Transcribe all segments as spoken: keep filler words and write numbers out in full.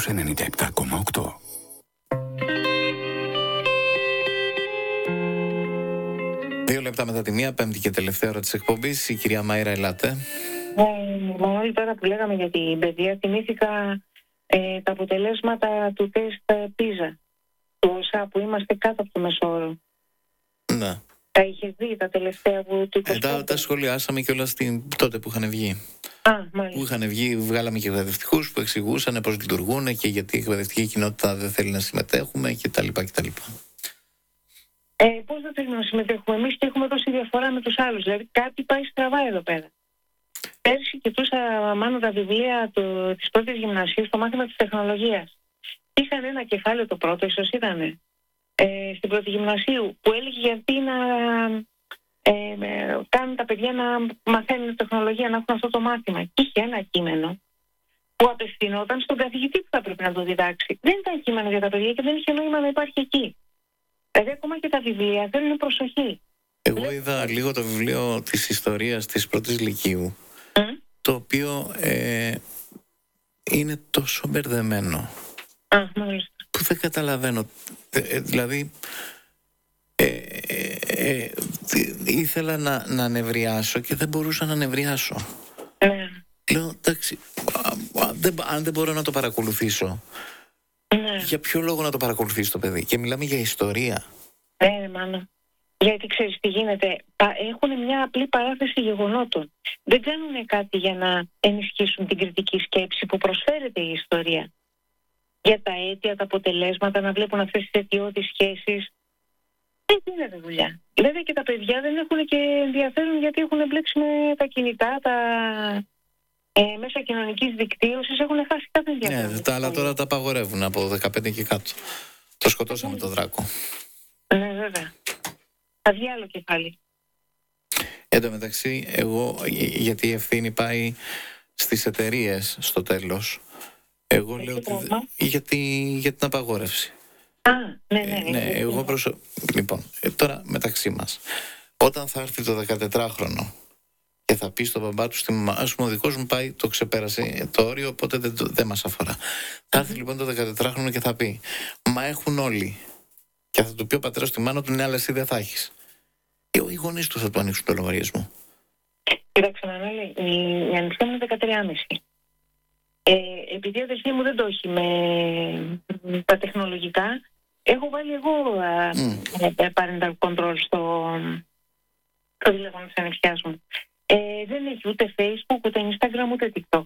ενενήντα επτά κόμμα οκτώ. Δύο λεπτά μετά τη μία, πέμπτη και τελευταία ώρα της εκπομπής, η κυρία Μάιρα, ελάτε. Ε, Μανώλη, τώρα που λέγαμε για την παιδεία, θυμήθηκα ε, τα αποτελέσματα του τεστ πίζα, του ΩΣΑ, που είμαστε κάτω από το μεσόωρο. Ναι. Τα είχες δει τα τελευταία που του Ε, τα, τα σχολιάσαμε κιόλας τότε που είχαν βγει. Α, μάλιστα. Που είχαν βγει, βγάλαμε και εκπαιδευτικούς που εξηγούσαν πώς λειτουργούν και γιατί η εκπαιδευτική κοινότητα δεν θέλει να συμμετέχουμε κτλ. κτλ. Ε, πώς δεν θέλουμε να συμμετέχουμε εμείς και έχουμε τόση διαφορά με τους άλλους? Δηλαδή κάτι πάει στραβά εδώ πέρα. Πέρσι κοιτούσα μάλλον τα βιβλία του, της πρώτης γυμνασίου στο μάθημα της τεχνολογίας. Είχαν ένα κεφάλαιο, το πρώτο ίσως ήταν, ε, στην πρώτη γυμνασίου, που έλεγε γιατί να ε, ε, κάνουν τα παιδιά να μαθαίνουν τεχνολογία, να έχουν αυτό το μάθημα. Και είχε ένα κείμενο που απευθυνόταν στον καθηγητή που θα πρέπει να το διδάξει. Δεν ήταν κείμενο για τα παιδιά και δεν είχε νόημα να υπάρχει εκεί. Δηλαδή ακόμα και τα βιβλία θέλουν προσοχή. Εγώ είδα λίγο το βιβλίο της ιστορίας της πρώτης λυκείου, Mm. το οποίο ε, είναι τόσο μπερδεμένο. Α, μάλιστα. Που δεν καταλαβαίνω. Ε, ε, δηλαδή ε, ε, ε, ήθελα να, να νευριάσω και δεν μπορούσα να νευριάσω. Ναι. Λέω, εντάξει, α, α, δεν, αν δεν μπορώ να το παρακολουθήσω, Ναι. για ποιο λόγο να το παρακολουθήσει το παιδί? Και μιλάμε για ιστορία. Ναι, μάνα. Γιατί ξέρεις τι γίνεται. Έχουν μια απλή παράθεση γεγονότων. Δεν κάνουν κάτι για να ενισχύσουν την κριτική σκέψη που προσφέρεται η ιστορία. Για τα αίτια, τα αποτελέσματα, να βλέπουν αυτές τις αιτιώδεις σχέσεις. Δεν γίνεται δουλειά. Βέβαια και τα παιδιά δεν έχουν και ενδιαφέρον, γιατί έχουν μπλέξει με τα κινητά, τα ε, μέσα κοινωνικής δικτύωσης, έχουν χάσει κάθε ενδιαφέρον. Ναι, τα άλλα τώρα τα απαγορεύουν από δεκαπέντε και κάτω. Το σκοτώσαμε το δράκο. Ναι, βέβαια. Θα βγει άλλο κεφάλι. Εν τω μεταξύ, εγώ, γιατί η ευθύνη πάει στις εταιρείες στο τέλος, εγώ λέω ότι γιατί, για την απαγόρευση. Α, ναι, ναι. Ε, ναι, εγώ προσω... Λοιπόν, ε, τώρα μεταξύ μας, όταν θα έρθει το δεκατετράχρονο και θα πει στον μπαμπά του, ας πούμε, ο δικός μου πάει, το ξεπέρασε το όριο, οπότε δεν, δεν μας αφορά. Θα έρθει λοιπόν το δεκατετράχρονο και θα πει, μα έχουν όλοι. Και θα του πει ο πατέρας στη μάνα του, ναι, αλλά εσύ δεν θα έχεις. Και οι γονείς του θα του ανοίξουν το λογαριασμό. Κοίταξε, Μανώλη, η ανοιχτή μου είναι δεκατρία και μισή. Ε, επειδή η αδερφή μου δεν το έχει με τα τεχνολογικά, έχω βάλει εγώ mm. parental control στο, στο τηλέφωνο της ανιψιάς μου. Ε, δεν έχει ούτε Facebook, ούτε Instagram, ούτε TikTok.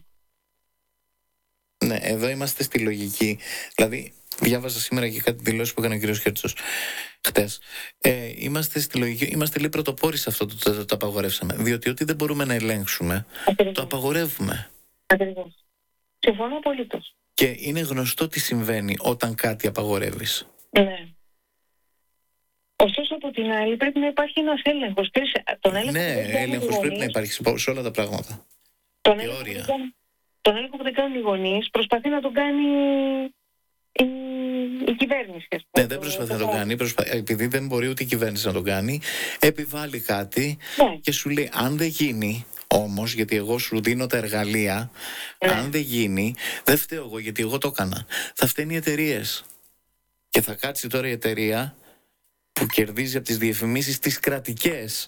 Ναι, εδώ είμαστε στη λογική. Δηλαδή, διάβαζα σήμερα και κάτι δηλώσεις που έκανε ο κ. Χέρτσος χτες. Ε, είμαστε στη λογική, είμαστε λίγο πρωτοπόροι σε αυτό το, το, το, το απαγορεύσαμε. Διότι ό,τι δεν μπορούμε να ελέγξουμε, Ακριβώς. το απαγορεύουμε. Ακριβώς. Συμφωνώ απολύτως. Και είναι γνωστό τι συμβαίνει όταν κάτι απαγορεύεις. Ναι. Ωστόσο, από την άλλη, πρέπει να υπάρχει ένας έλεγχος. Τον έλεγχο ναι, έλεγχος πρέπει να υπάρχει σε όλα τα πράγματα. Τον έλεγχο, δεν, τον έλεγχο που δεν κάνουν οι γονείς προσπαθεί να τον κάνει η, η κυβέρνηση. Ναι, δεν προσπαθεί να τον κάνει. Προσπα... Επειδή δεν μπορεί ούτε η κυβέρνηση να τον κάνει, επιβάλλει κάτι ναι. και σου λέει, αν δεν γίνει όμως, γιατί εγώ σου δίνω τα εργαλεία, ναι. αν δεν γίνει, δεν φταίω εγώ, γιατί εγώ το έκανα. Θα φταίνουν οι εταιρείες. Και θα κάτσει τώρα η εταιρεία που κερδίζει από τις διαφημίσεις τις κρατικές,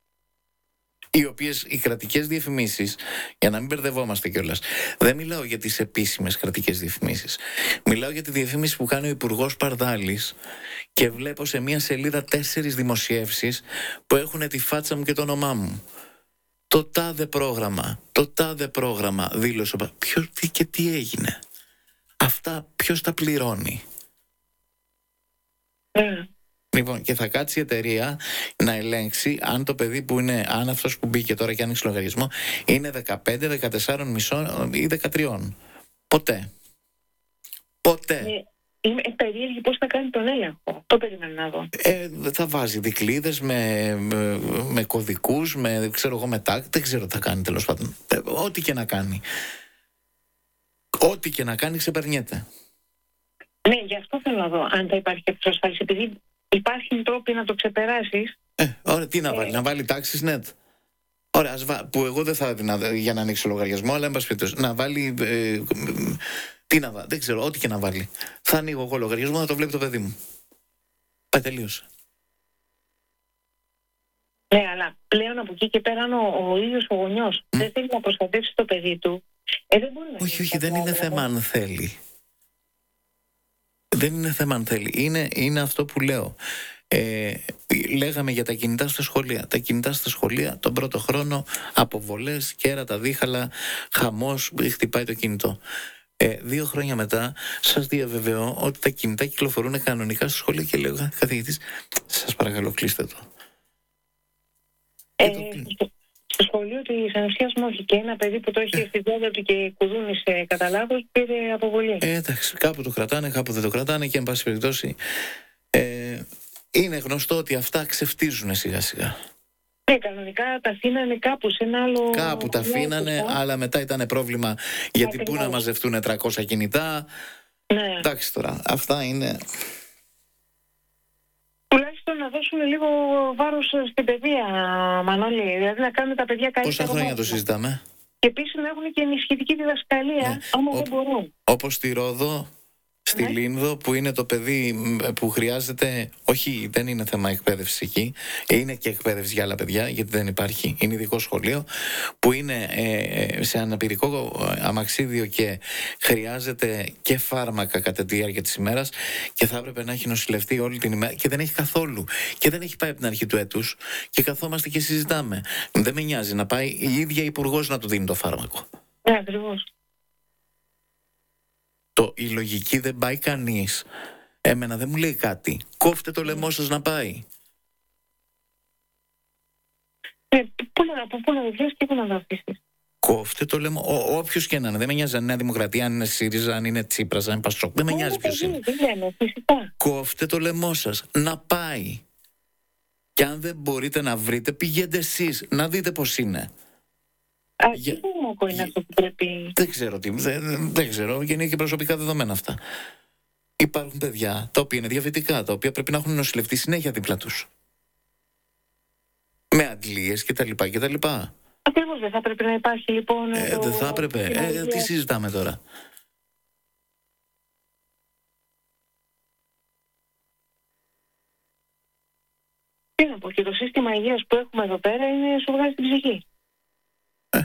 οι οποίες οι κρατικές διαφημίσεις, για να μην μπερδευόμαστε κιόλας, δεν μιλάω για τις επίσημες κρατικές διαφημίσεις, μιλάω για τη διαφήμιση που κάνει ο Υπουργός Παρδάλης και βλέπω σε μια σελίδα τέσσερις δημοσιεύσεις που έχουν τη φάτσα μου και το όνομά μου. Το τάδε πρόγραμμα, το τάδε πρόγραμμα δήλωσε. Ποιος και τι έγινε? Αυτά ποιος τα πληρώνει? Mm. Λοιπόν, και θα κάτσει η εταιρεία να ελέγξει αν το παιδί που είναι, αν αυτός που μπήκε τώρα και άνοιξε λογαριασμό είναι δεκαπέντε, δεκατέσσερα μισό ή δεκατρία. Ποτέ. Ποτέ. Ε, είμαι περίεργη πώς θα κάνει τον έλεγχο. Το περιμένω να δω. Ε, θα βάζει δικλείδες με, με, με κωδικούς, με ξέρω εγώ με τάκ, δεν ξέρω τι θα κάνει τέλος πάντων. Ε, ό,τι και να κάνει. Ό,τι και να κάνει ξεπερνιέται. Ναι, γι' αυτό θέλω να δω αν θα υπάρχει εξασφάλιση. Επειδή υπάρχουν τρόποι να το ξεπεράσεις. Ε, ωραία, τι να βάλει, ε... να βάλει τάξεις net. Ωραία, βα... που εγώ δεν θα έδινα για να ανοίξω λογαριασμό, αλλά εν πάση περιπτώσει, να βάλει ε, Τι να βάλει, δεν ξέρω, ό,τι και να βάλει. Θα ανοίγω εγώ λογαριασμό, θα το βλέπει το παιδί μου. Πάει, τελείωσε. Ναι, αλλά πλέον από εκεί και πέρα, αν ο, ο ίδιος ο γονιός mm. δεν θέλει να προστατεύσει το παιδί του, ε, δεν μπορεί να. Όχι, όχι, δεν είναι θέμα αν θέλει. Δεν είναι θέμα αν θέλει. Είναι, είναι αυτό που λέω. Ε, λέγαμε για τα κινητά στα σχολεία. Τα κινητά στα σχολεία τον πρώτο χρόνο, αποβολές, κέρατα, δίχαλα, χαμός, χτυπάει το κινητό. Ε, δύο χρόνια μετά σας διαβεβαιώ ότι τα κινητά κυκλοφορούν κανονικά στο σχολείο και λέω, καθηγητής, σας παρακαλώ κλείστε το. Ε, στο, στο σχολείο της ανεψιάς μου, όχι, και ένα παιδί που το έχει στη δόντια του και κουδούνισε κατά λάθος πήρε αποβολή. Ε, εντάξει, κάπου το κρατάνε, κάπου δεν το κρατάνε και εν πάση περιπτώσει ε, είναι γνωστό ότι αυτά ξεφτίζουν σιγά σιγά. Ναι, κανονικά τα αφήνανε κάπου σε ένα άλλο. Κάπου τα αφήνανε, αλλά μετά ήταν πρόβλημα γιατί πού να μαζευτούν τριακόσια κινητά. Ναι. Εντάξει τώρα, αυτά είναι. Τουλάχιστον να δώσουν λίγο βάρος στην παιδεία, Μανώλη. Δηλαδή να κάνουν τα παιδιά καλύτερα. Πόσα χρόνια το συζητάμε. Και επίσης να έχουν και ενισχυτική διδασκαλία, ναι. άμα Ο, δεν μπορούν. Όπως στη Ρόδο, στη ναι. Λίνδο, που είναι το παιδί που χρειάζεται. Όχι, δεν είναι θέμα εκπαίδευση εκεί. Είναι και εκπαίδευση για άλλα παιδιά, γιατί δεν υπάρχει. Είναι ειδικό σχολείο, που είναι ε, σε αναπηρικό αμαξίδιο και χρειάζεται και φάρμακα κατά τη διάρκεια της ημέρας και θα έπρεπε να έχει νοσηλευτεί όλη την ημέρα και δεν έχει καθόλου. Και δεν έχει πάει από την αρχή του έτους και καθόμαστε και συζητάμε. Δεν με νοιάζει να πάει η ίδια υπουργός να του δίνει το φάρμακο. Ναι, ακριβώς. Το, η λογική δεν πάει κανείς. Εμένα δεν μου λέει κάτι. Κόφτε το λαιμό σας να πάει. Ε, πού να, από πού να το βγεις και πού να το αφήσεις. Κόφτε το λαιμό. Ο, όποιος και να είναι. Δεν με νοιάζει αν είναι Νέα Δημοκρατία, αν είναι ΣΥΡΙΖΑ, αν είναι Τσίπρας, αν είναι Πασόκ. Δεν με νοιάζει ποιος είναι. είναι. Φυσικά. Κόφτε το λαιμό σας να πάει. Και αν δεν μπορείτε να βρείτε, πηγαίνετε εσείς να δείτε πώς είναι. Α, για... τι είναι για... αυτό που πρέπει... Δεν ξέρω τι, δεν, δεν ξέρω, και είναι και προσωπικά δεδομένα αυτά. Υπάρχουν παιδιά τα οποία είναι διαβητικά, τα οποία πρέπει να έχουν νοσηλευτεί συνέχεια δίπλα τους. Με αντλίες κτλ. κτλ. Ακριβώς, δεν θα πρέπει να υπάρχει λοιπόν... Ε, το... Δεν θα έπρεπε. Ε, τι συζητάμε τώρα. Τι να πω, και το σύστημα υγείας που έχουμε εδώ πέρα είναι σου βγάζει την ψυχή. Ε.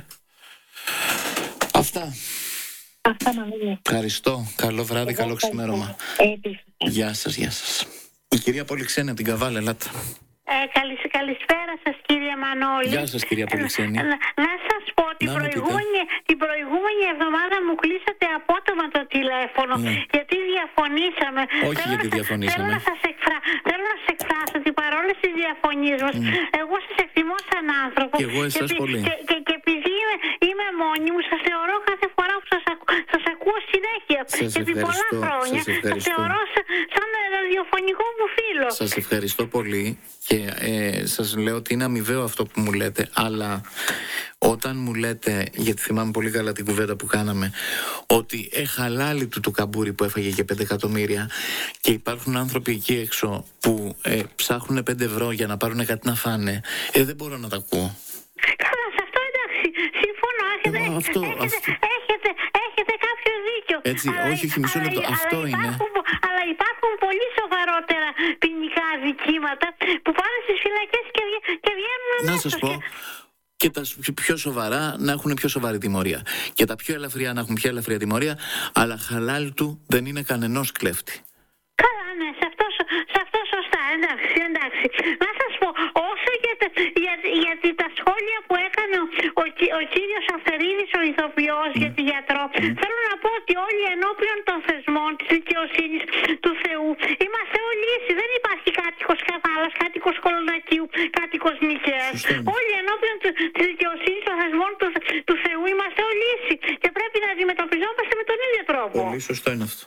Αυτά. Αυτά, Μανώλη. Ευχαριστώ. Καλό βράδυ, εγώ καλό ξημέρωμα. Γεια σας, γεια σας. Η κυρία Πολυξένη από την Καβάλα, ελάτε. Ε, καλη, καλησπέρα σας, κύριε Μανώλη. Γεια σας, κυρία Πολυξένη. Να, να σας πω, την προηγούμενη, την προηγούμενη εβδομάδα μου κλείσατε απότομα το τηλέφωνο, ναι. γιατί διαφωνήσαμε. Όχι θέλω γιατί να, διαφωνήσαμε. Θέλω να σας, εκφρα, θέλω να σας εκφράσω ότι παρόλες τις διαφωνίες μας, mm. εγώ σας εκτιμώ σαν άνθρωπο. Και εγώ εσάς και, πολύ. Και, και, και επειδή είμαι, είμαι μόνη μου, σας θεωρώ κάθε φορά που σας, ακού, σας ακούω συνέχεια. Σας και επί πολλά χρόνια σας θεωρώ σαν ραδιοφωνικό μου φίλο. Σας ευχαριστώ πολύ. Και ε, σας λέω ότι είναι αμοιβαίο αυτό που μου λέτε, αλλά όταν μου λέτε, γιατί θυμάμαι πολύ καλά την κουβέντα που κάναμε, ότι εχαλάλη του το καμπούρι που έφαγε και πέντε εκατομμύρια και υπάρχουν άνθρωποι εκεί έξω που ε, ψάχνουν πέντε ευρώ για να πάρουν κάτι να φάνε, ε, δεν μπορώ να τα ακούω. Καλά, σε αυτό εντάξει, συμφωνώ, έχετε, Εγώ, αυτό, έχετε, αυτό. έχετε, έχετε κάποιο δίκιο. Έτσι, αλλά, όχι, όχι, μισό λεπτό, αλλά, αυτό αλλά είναι. Υπάρχουν, αλλά υπάρχουν πολύ σοβαρότερα ποινικά αδικήματα που πάνε στις φυλακές και, και βγαίνουν να αμέσως. σας πω, και τα πιο σοβαρά να έχουν πιο σοβαρή τιμωρία. Και τα πιο ελαφριά να έχουν πιο ελαφριά τιμωρία, αλλά χαλάλη του δεν είναι κανενός κλέφτη. Καλά, ναι, σε αυτό, σε αυτό σωστά, εντάξει, εντάξει. Να σας πω, όσο για, για, γιατί τα σχόλια που έκανε ο, ο, ο κύριος Αυθερίδης, ο ηθοποιός, mm. για τη γιατρό, mm. θέλω να πω ότι όλοι ενώπιον των θεσμών της δικαιοσύνης του Θεού είμαστε όλοι ίσοι. Δεν υπάρχει κάτοικος Καβάλας, κάτοικος Κολονακίου, κάτοικος Νικαίας. Όλοι ενώπιον της δικαιοσύνης των θεσμών του, του Θεού είμαστε όλοι ίσοι και πρέπει να αντιμετωπιζόμαστε με τον ίδιο τρόπο. Πολύ σωστό είναι αυτό.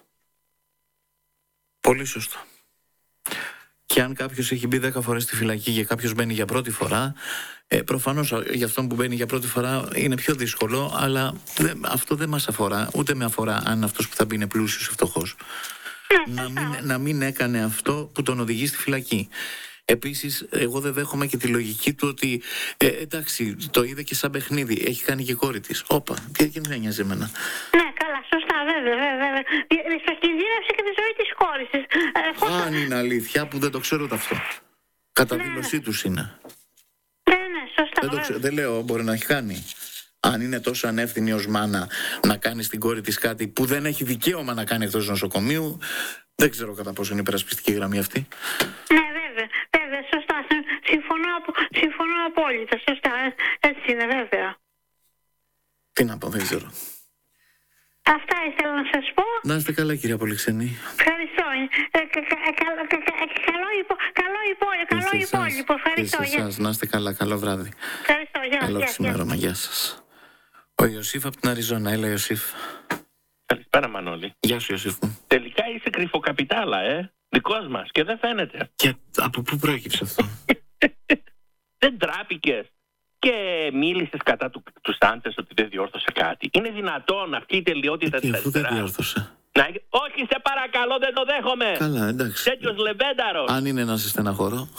Πολύ σωστό. Και αν κάποιος έχει μπει δέκα φορές στη φυλακή και κάποιος μπαίνει για πρώτη φορά, ε, προφανώς για αυτόν που μπαίνει για πρώτη φορά είναι πιο δύσκολο, αλλά δε, αυτό δεν μας αφορά, ούτε με αφορά αν αυτός που θα μπει είναι πλούσιος ή φτωχός. να, μην, να μην έκανε αυτό που τον οδηγεί στη φυλακή. Επίσης, εγώ δεν δέχομαι και τη λογική του ότι ε, εντάξει, το είδε και σαν παιχνίδι, έχει κάνει και κόρη της. Όπα, τι δεν νοιάζει εμένα. Ναι, καλά, σωστά. βέβαια, βέβαια. Κινδύνευσε και τη ζωή της κόρης της. Αν είναι αλήθεια, που δεν το ξέρω αυτό. Κατά δήλωσή τους είναι. Ναι, ναι, σωστά. Δεν, το ξέρω, δεν λέω, μπορεί να έχει κάνει. Αν είναι τόσο ανεύθυνη ως μάνα να κάνει στην κόρη της κάτι που δεν έχει δικαίωμα να κάνει εκτός νοσοκομείου, δεν ξέρω κατά πόσο είναι υπερασπιστική γραμμή αυτή. Ναι, βέβαια, βέβαια, σωστά. Συμφωνώ, συμφωνώ απόλυτα, σωστά. Έτσι είναι, βέβαια. Τι να πω, δεν ξέρω. Αυτά ήθελα να σας πω. Να είστε καλά, κυρία Πολυξενή. Ευχαριστώ. Ε, κα, κα, κα, κα, κα, καλό υπό, καλό υπόλοιπο, καλό υπόλοιπο. Ευχαριστώ. Εσάς, να είστε καλά, καλό βράδυ. Ευχαριστώ, γεια. Καλό ξημέρωμα, γεια σας. Ο Ιωσήφ από την Αριζόνα, έλα Ιωσήφ. Καλησπέρα Μανώλη. Γεια σου Ιωσήφ μου. Τελικά είσαι κρυφοκαπιτάλα, ε. Δικός μας και δεν φαίνεται. Και από πού προέκυψε αυτό? Δεν τράπηκες και μίλησες κατά του, του Σάντσες ότι δεν διόρθωσε κάτι. Είναι δυνατόν αυτή η τελειότητα της αριστεράς? αριστεράς? Δεν διόρθωσε. Να... Όχι, σε παρακαλώ, δεν το δέχομαι. Καλά, εντάξει. Τέτοιος λεβένταρος. Αν είναι να σε στεναχωρώ.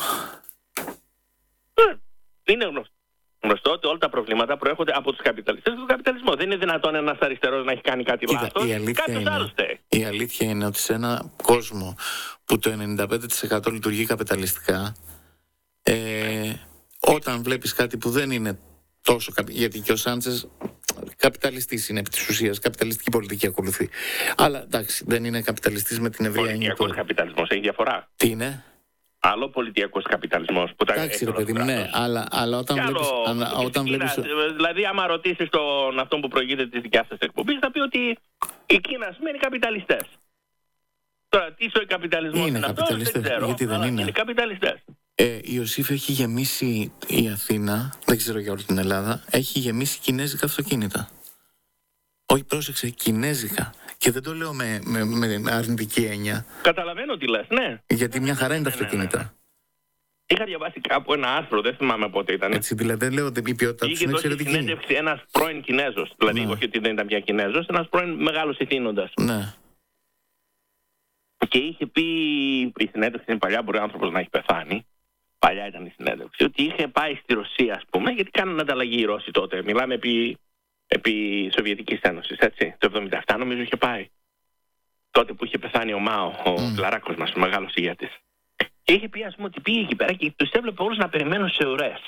Είναι γνωστό. Γνωστό ότι όλα τα προβλήματα προέρχονται από τους καπιταλιστές και τον καπιταλισμό. Δεν είναι δυνατόν ένας αριστερός να έχει κάνει κάτι λάθος. Κάποιος άλλος φταίει. Η αλήθεια είναι ότι σε ένα κόσμο που το ενενήντα πέντε τοις εκατό λειτουργεί καπιταλιστικά, ε, όταν βλέπεις κάτι που δεν είναι τόσο. Γιατί και ο Σάντσες καπιταλιστής είναι επί της ουσίας, καπιταλιστική πολιτική ακολουθεί. Αλλά εντάξει, δεν είναι καπιταλιστής με την ευρεία έννοια. Πολιτικός καπιταλισμός, έχει διαφορά. Τι είναι? Άλλο πολιτιακός καπιταλισμός που τα εντάξει, ρε παιδί μου, ναι, αλλά, αλλά όταν βλέπεις. Αλλά, όταν Κίνας, βλέπεις... Δηλαδή, άμα ρωτήσεις τον αυτόν που προηγείται της δικιάς σας εκπομπής, θα πει ότι η Κίνα σημαίνει καπιταλιστές. Τώρα, τι ο καπιταλισμός είναι, είναι αυτό, δεν ξέρω. Γιατί δεν είναι. Είναι καπιταλιστές. Ε, η Ιωσήφ έχει γεμίσει η Αθήνα, δεν ξέρω για όλη την Ελλάδα, έχει γεμίσει κινέζικα αυτοκίνητα. Όχι, πρόσεξε, κινέζικα. Και δεν το λέω με, με, με αρνητική έννοια. Καταλαβαίνω τι λες, ναι. Γιατί μια χαρά είναι τα ναι, ναι, αυτοκίνητα. ναι, ναι. Είχα διαβάσει κάπου ένα άρθρο, δεν θυμάμαι πότε ήταν. Έτσι, δηλαδή δεν λέω ότι η ποιότητα του είναι εξαιρετική. Είχε δώσει συνέντευξη ένας πρώην Κινέζος, δηλαδή ναι. Όχι ότι δεν ήταν πια Κινέζος, ένας πρώην μεγάλος ηθήνοντας. Ναι. Και είχε πει, η συνέντευξη είναι παλιά, μπορεί ο άνθρωπος να έχει πεθάνει. Παλιά ήταν η συνέντευξη, ότι είχε πάει στη Ρωσία, ας πούμε, γιατί κάνανε ανταλλαγή οι Ρώσοι τότε. Μιλάμε επί, επί Σοβιετικής Ένωσης, έτσι. Το εβδομήντα επτά νομίζω είχε πάει. Τότε που είχε πεθάνει ο Μάο, ο mm. Κλαράκος μας, ο μεγάλος ηγέτης. Και είχε πει, ας πούμε, ότι πήγε εκεί πέρα και τους έβλεπε όλους να περιμένουν σε ουρές.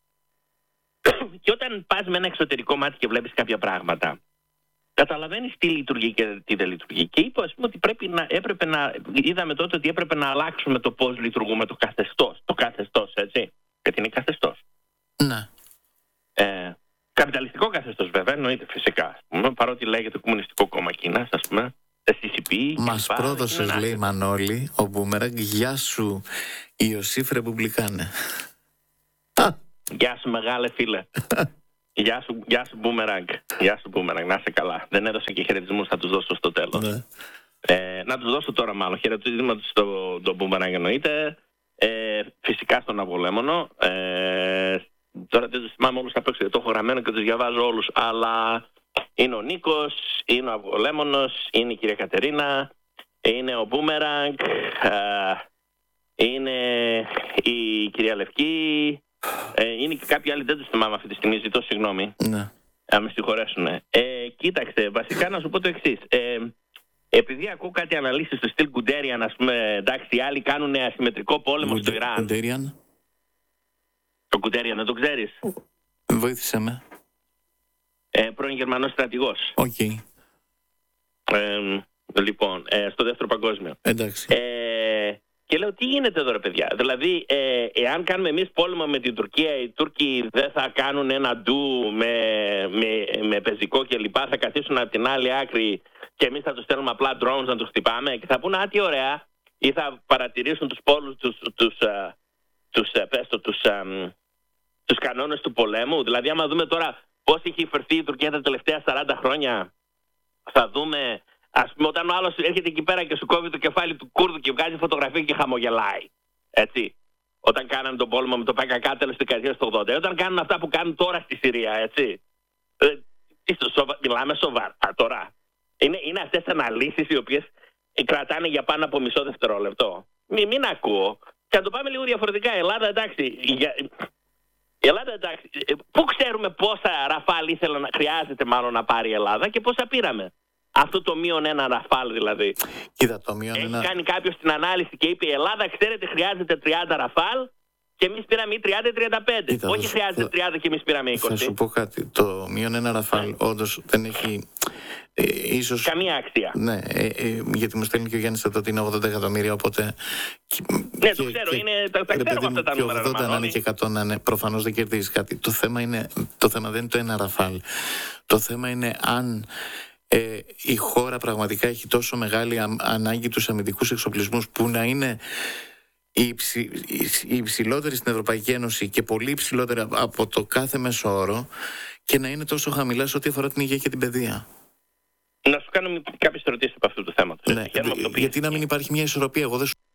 Και όταν πας με ένα εξωτερικό μάτι και βλέπεις κάποια πράγματα, καταλαβαίνεις τι λειτουργεί και τι δεν λειτουργεί. Και είπε, ας πούμε, ότι πρέπει να, έπρεπε να. Είδαμε τότε ότι έπρεπε να αλλάξουμε το πώς λειτουργούμε το καθεστώς. Το καθεστώς, έτσι. Γιατί είναι καθεστώς. Ναι. Ε, καπιταλιστικό καθεστώς, βέβαια, εννοείται φυσικά. Ας πούμε, παρότι λέγεται Κομμουνιστικό Κόμμα Κίνας, ας πούμε. Σι Σι Πι. Μας πρόδωσες, λέει Μανώλη, ο Μπούμεραγκ. Γεια σου, Ιωσήφ Ρεπουμπλικάνε. Γεια σου, μεγάλε φίλε. Γεια σου, γεια σου Μπούμεραγκ. Γεια σου Μπούμεραγκ, να είσαι καλά. Δεν έδωσα και χαιρετισμούς, θα τους δώσω στο τέλος. Ναι. Ε, να τους δώσω τώρα μάλλον. Χαιρετισμούς στον στο Μπούμεραγκ εννοείται. Ε, φυσικά στον Αυγολέμονο. Ε, τώρα δεν τους θυμάμαι όλους απ' έξω, γιατί το έχω γραμμένο και τους διαβάζω όλους. Αλλά είναι ο Νίκος, είναι ο Αυγολέμονος, είναι η κυρία Κατερίνα, είναι ο Μπούμεραγκ, είναι η κυρία Λευκή. Ε, είναι και κάποιοι άλλοι, δεν τους θυμάμαι αυτή τη στιγμή, ζητώ συγγνώμη. Ναι. Να με συγχωρέσουν. Ε, κοίταξε, βασικά να σου πω το εξής. Ε, επειδή ακούω κάτι αναλύσεις στο στυλ Γκουντέριαν, ας πούμε, εντάξει, οι άλλοι κάνουν ασυμμετρικό πόλεμο Γκουντε, στο Ιράν. Γκουντέριαν. Το Γκουντέριαν, δεν το ξέρεις? Βοήθησε με. Ε, πρώην Γερμανός στρατηγός. Οκ. Okay. Ε, λοιπόν, ε, στο δεύτερο παγκόσμιο. Εντάξει. Ε, Και λέω, τι γίνεται εδώ ρε παιδιά? Δηλαδή, ε, εάν κάνουμε εμείς πόλεμο με την Τουρκία, οι Τούρκοι δεν θα κάνουν ένα ντου με, με, με πεζικό κλπ. Θα καθίσουν από την άλλη άκρη και εμείς θα τους στέλνουμε απλά drones να τους χτυπάμε και θα πούνε, α, τι ωραία, ή θα παρατηρήσουν τους πόλους, τους, τους, uh, τους, uh, πες το, τους, um, τους κανόνες του πολέμου. Δηλαδή, άμα δούμε τώρα πώς έχει υφερθεί η Τουρκία τα τελευταία σαράντα χρόνια, θα δούμε... Ας πούμε, όταν ο άλλος έρχεται εκεί πέρα και σου κόβει το κεφάλι του Κούρδου και βγάζει φωτογραφία και χαμογελάει. Έτσι. Όταν κάνανε τον πόλεμο με το Πε Κα Κα τέλος της δεκαετίας του ογδόντα. Όταν κάνουν αυτά που κάνουν τώρα στη Συρία, έτσι. Ε, σοβα... Μιλάμε σοβαρά τώρα. Είναι, είναι αυτές τις αναλύσεις οι οποίες κρατάνε για πάνω από μισό δευτερόλεπτο. Μην, μην ακούω. Και να το πάμε λίγο διαφορετικά. Η Ελλάδα, εντάξει. Για... Η Ελλάδα, εντάξει. Πού ξέρουμε πόσα Ραφάλ ήθελε να χρειάζεται μάλλον να πάρει η Ελλάδα και πόσα πήραμε? Αυτό το μείον ένα ραφάλ δηλαδή. Κοίτα, το μείον Έχει ένα... κάνει κάποιος την ανάλυση και είπε η Ελλάδα, ξέρετε, χρειάζεται τριάντα ραφάλ και εμείς πήραμε τριάντα τριάντα πέντε. Κοίτα, Όχι θα, χρειάζεται θα, τριάντα και εμείς πήραμε είκοσι. Θα σου πω κάτι. Το μείον ένα ραφάλ όντως δεν έχει... Ε, ίσως... Καμία αξία. Ναι, ε, ε, γιατί μου στέλνει και ο Γιάννης εδώ ότι είναι ογδόντα εκατομμύρια, οπότε... Ναι, το ξέρω, είναι, τα, τα ξέρω αυτά τα νούμερα. Και ογδόντα να είναι και εκατό να είναι, προφανώς δεν κερδίζει κάτι. Το θέμα, είναι, το θέμα δεν είναι το ένα ραφάλ. Το θέμα είναι αν ε, η χώρα πραγματικά έχει τόσο μεγάλη α, ανάγκη τους αμυντικούς εξοπλισμούς που να είναι η, υψη, η υψηλότερη στην Ευρωπαϊκή Ένωση και πολύ υψηλότερη από το κάθε μέσο όρο και να είναι τόσο χαμηλά σε ό,τι αφορά την υγεία και την παιδεία. Να σου κάνω κάποιες ερωτήσεις από αυτού του θέματος. Ναι, γιατί να μην υπάρχει μια ισορροπία. Εγώ δεν σου